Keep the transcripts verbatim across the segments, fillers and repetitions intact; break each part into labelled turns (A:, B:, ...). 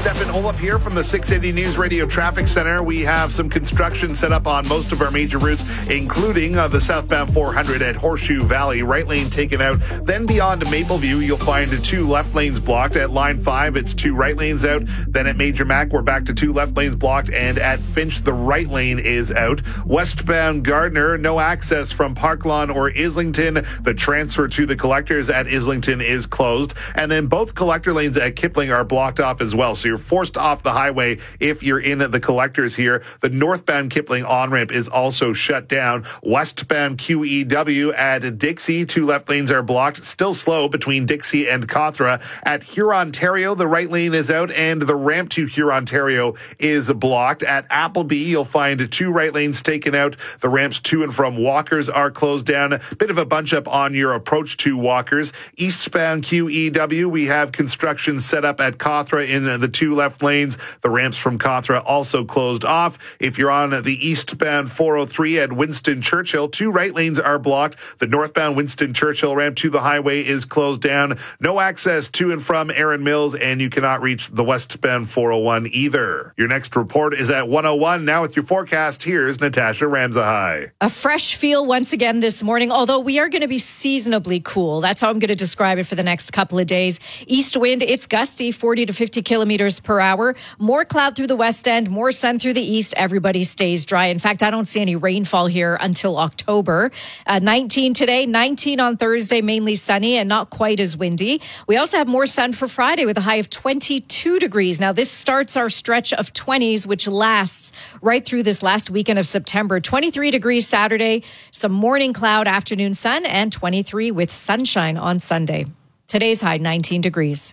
A: Stefan Olaf here from the six eighty News Radio Traffic Center. We have some construction set up on most of our major routes, including uh, the southbound four hundred at Horseshoe Valley. Right lane taken out. Then beyond Mapleview, you'll find two left lanes blocked. At Line five, it's two right lanes out. Then at Major Mac, we're back to two left lanes blocked. And at Finch, the right lane is out. Westbound Gardner, no access from Park Lawn or Islington. The transfer to the collectors at Islington is closed. And then both collector lanes at Kipling are blocked off as well. So you're forced off the highway if you're in the collectors here. The northbound Kipling on-ramp is also shut down. Westbound Q E W at Dixie, two left lanes are blocked. Still slow between Dixie and Cawthra. At Hurontario, the right lane is out and the ramp to Hurontario is blocked. At Appleby, you'll find two right lanes taken out. The ramps to and from Walkers are closed down. A bit of a bunch up on your approach to Walkers. Eastbound Q E W, we have construction set up at Cawthra in the two left lanes. The ramps from Cawthra also closed off. If you're on the eastbound four oh three at Winston Churchill, two right lanes are blocked. The northbound Winston Churchill ramp to the highway is closed down. No access to and from Erin Mills, and you cannot reach the westbound four oh one either. Your next report is at one oh one. Now with your forecast, here's Natasha Ramsahai.
B: A fresh feel once again this morning, although we are going to be seasonably cool. That's how I'm going to describe it for the next couple of days. East wind, it's gusty, forty to fifty kilometers per hour. More cloud through the west end, more sun through the east. Everybody stays dry. In fact, I don't see any rainfall here until October. Uh, nineteen today, nineteen on Thursday, mainly sunny and not quite as windy. We also have more sun for Friday with a high of twenty-two degrees. Now, this starts our stretch of twenties, which lasts right through this last weekend of September. twenty-three degrees Saturday, some morning cloud, afternoon sun, and twenty-three with sunshine on Sunday. Today's high, nineteen degrees.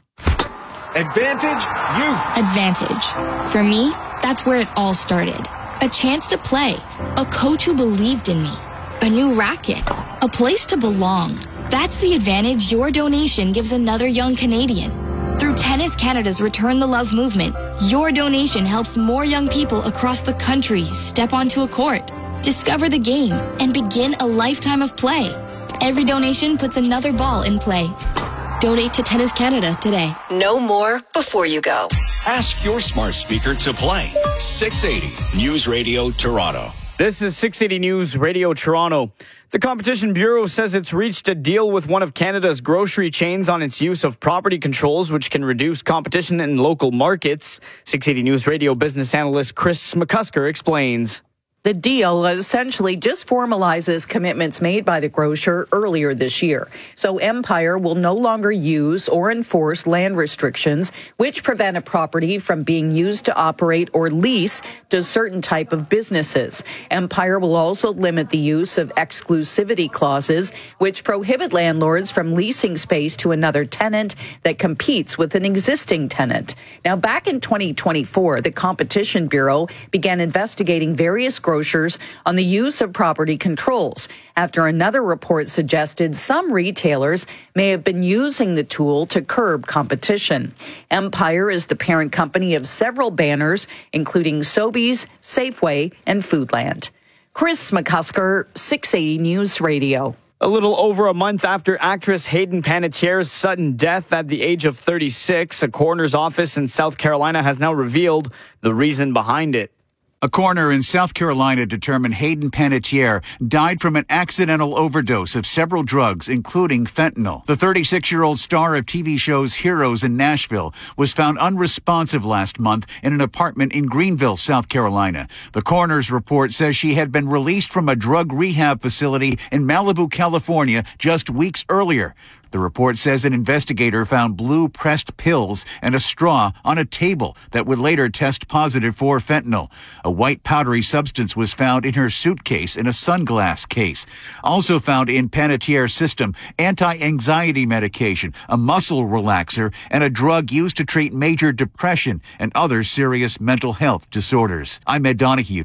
C: Advantage Youth.
D: Advantage. For me, that's where it all started. A chance to play. A coach who believed in me. A new racket. A place to belong. That's the advantage your donation gives another young Canadian. Through Tennis Canada's Return the Love movement, your donation helps more young people across the country step onto a court, discover the game, and begin a lifetime of play. Every donation puts another ball in play. Donate to Tennis Canada today.
E: Know more before you go.
F: Ask your smart speaker to play. six eighty News Radio Toronto.
G: This is six eighty News Radio Toronto. The Competition Bureau says it's reached a deal with one of Canada's grocery chains on its use of property controls, which can reduce competition in local markets. six eighty News Radio business analyst Chris McCusker explains.
H: The deal essentially just formalizes commitments made by the grocer earlier this year. So Empire will no longer use or enforce land restrictions which prevent a property from being used to operate or lease to certain type of businesses. Empire will also limit the use of exclusivity clauses which prohibit landlords from leasing space to another tenant that competes with an existing tenant. Now, back in twenty twenty-four, the Competition Bureau began investigating various grocers on the use of property controls after another report suggested some retailers may have been using the tool to curb competition. Empire is the parent company of several banners, including Sobeys, Safeway, and Foodland. Chris McCusker, six eighty News Radio.
G: A little over a month after actress Hayden Panettiere's sudden death at the age of thirty-six, a coroner's office in South Carolina has now revealed the reason behind it.
I: A coroner in South Carolina determined Hayden Panettiere died from an accidental overdose of several drugs, including fentanyl. The thirty-six-year-old star of T V shows Heroes in Nashville was found unresponsive last month in an apartment in Greenville, South Carolina. The coroner's report says she had been released from a drug rehab facility in Malibu, California, just weeks earlier. The report says an investigator found blue pressed pills and a straw on a table that would later test positive for fentanyl. A white powdery substance was found in her suitcase in a sunglass case. Also found in Panettiere's system, anti-anxiety medication, a muscle relaxer, and a drug used to treat major depression and other serious mental health disorders. I'm Ed Donahue.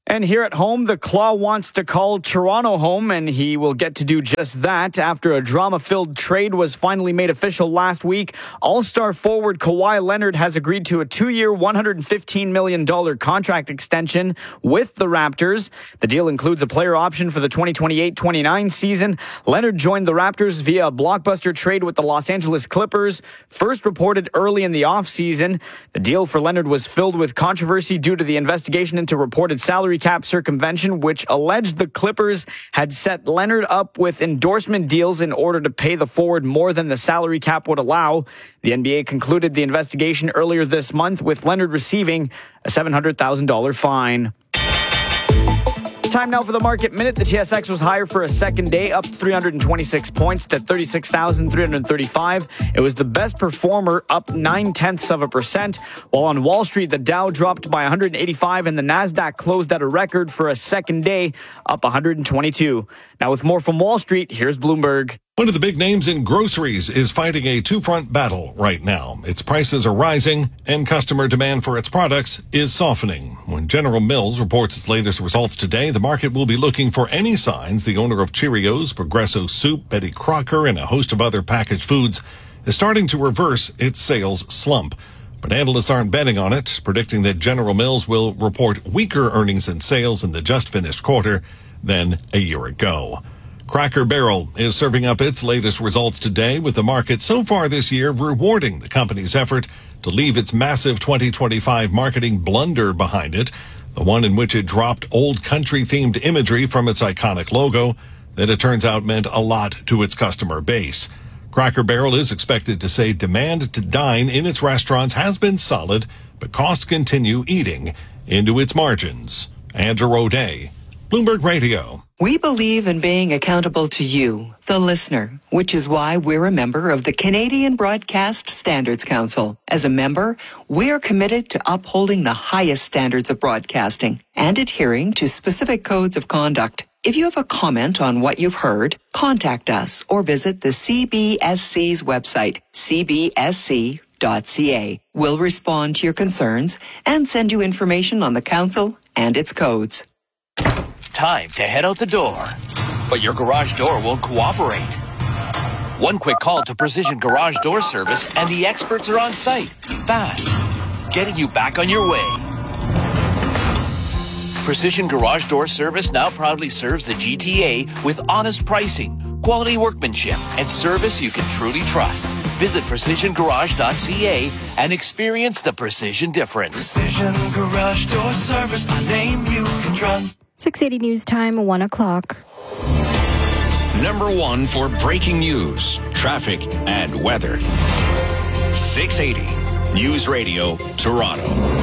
G: And here at home, the Claw wants to call Toronto home, and he will get to do just that after a drama-filled trade was finally made official last week. All-star forward Kawhi Leonard has agreed to a two-year, one hundred fifteen million dollars contract extension with the Raptors. The deal includes a player option for the twenty twenty-eight twenty-nine season. Leonard joined the Raptors via a blockbuster trade with the Los Angeles Clippers, first reported early in the offseason. The deal for Leonard was filled with controversy due to the investigation into reported salary cap circumvention, which alleged the Clippers had set Leonard up with endorsement deals in order to pay the forward more than the salary cap would allow. The N B A concluded the investigation earlier this month, with Leonard receiving a seven hundred thousand dollars fine. Time now for the market minute. The T S X was higher for a second day, up three hundred twenty-six points to thirty-six thousand three hundred thirty-five. It was the best performer, up nine tenths of a percent. While on Wall Street, the Dow dropped by one hundred eighty-five and the Nasdaq closed at a record for a second day, up one hundred twenty-two. Now with more from Wall Street, here's Bloomberg.
J: One of the big names in groceries is fighting a two-front battle right now. Its prices are rising, and customer demand for its products is softening. When General Mills reports its latest results today, the market will be looking for any signs the owner of Cheerios, Progresso Soup, Betty Crocker, and a host of other packaged foods is starting to reverse its sales slump. But analysts aren't betting on it, predicting that General Mills will report weaker earnings and sales in the just-finished quarter than a year ago. Cracker Barrel is serving up its latest results today, with the market so far this year rewarding the company's effort to leave its massive twenty twenty-five marketing blunder behind it, the one in which it dropped old country-themed imagery from its iconic logo that it turns out meant a lot to its customer base. Cracker Barrel is expected to say demand to dine in its restaurants has been solid, but costs continue eating into its margins. Andrew O'Day, Bloomberg Radio.
E: We believe in being accountable to you, the listener, which is why we're a member of the Canadian Broadcast Standards Council. As a member, we're committed to upholding the highest standards of broadcasting and adhering to specific codes of conduct. If you have a comment on what you've heard, contact us or visit the C B S C's website, c b s c dot c a. We'll respond to your concerns and send you information on the council and its codes.
K: Time to head out the door, but your garage door won't cooperate. One quick call to Precision Garage Door Service and the experts are on site, fast, getting you back on your way. Precision Garage Door Service now proudly serves the G T A with honest pricing, quality workmanship, and service you can truly trust. Visit precision garage dot c a and experience the precision difference.
L: Precision Garage Door Service, a name you can trust.
M: six eighty News Time, one o'clock.
F: Number one for breaking news, traffic, and weather. six eighty News Radio, Toronto.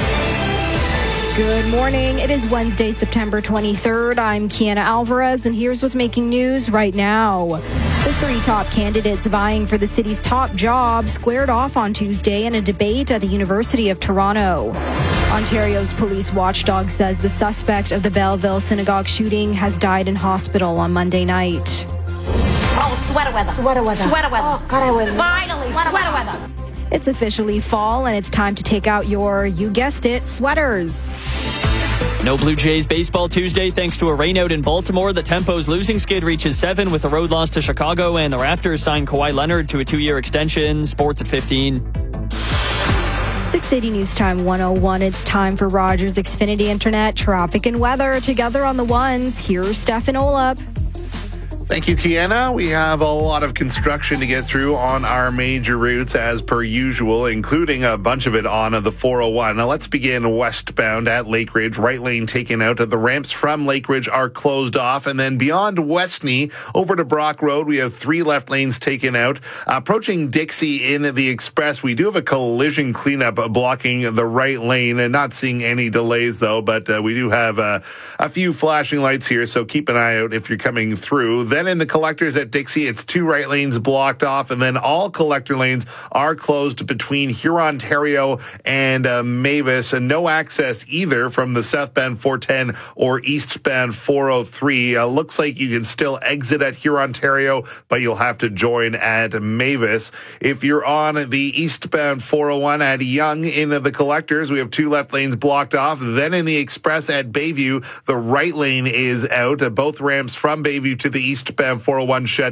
M: Good morning. It is Wednesday, September twenty-third. I'm Kiana Alvarez, and here's what's making news right now. The three top candidates vying for the city's top job squared off on Tuesday in a debate at the University of Toronto. Ontario's police watchdog says the suspect of the Belleville synagogue shooting has died in hospital on Monday night.
N: Oh, sweater weather. Sweater weather. Sweater weather. Oh, God, I was... Finally, sweater, sweater weather.
M: It's officially fall, and it's time to take out your, you guessed it, sweaters.
O: No Blue Jays baseball Tuesday thanks to a rainout in Baltimore. The Tempo's losing skid reaches seven with a road loss to Chicago, and the Raptors signed Kawhi Leonard to a two-year extension. Sports at fifteen.
M: six eighty News Time one oh one. It's time for Rogers Xfinity Internet traffic and weather. Together on the ones, here's Stefan Olap.
A: Thank you, Kiana. We have a lot of construction to get through on our major routes as per usual, including a bunch of it on the four oh one. Now let's begin westbound at Lake Ridge. Right lane taken out. The ramps from Lake Ridge are closed off. And then beyond Westney over to Brock Road, we have three left lanes taken out. Approaching Dixie in the Express, we do have a collision cleanup blocking the right lane, and not seeing any delays though, but uh, we do have uh, a few flashing lights here, so keep an eye out if you're coming through. Then in the collectors at Dixie, it's two right lanes blocked off, and then all collector lanes are closed between Hurontario and uh, Mavis, and no access either from the southbound four ten or eastbound four oh three. Uh, looks like you can still exit at Hurontario, but you'll have to join at Mavis. If you're on the eastbound four oh one at Young in the collectors, we have two left lanes blocked off. Then in the express at Bayview, the right lane is out. Uh, both ramps from Bayview to the eastbound four oh one shut